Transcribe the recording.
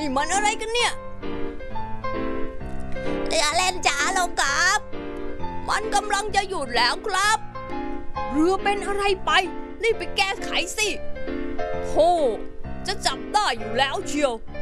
นี่มันอะไรกันเนี่ยอย่าเล่นจ๋าลงครับมันกำลังจะหยุดแล้วครับเรือเป็นอะไรไปรีบไปแก้ไขสิโธ่จะจับได้อยู่แล้วเชียว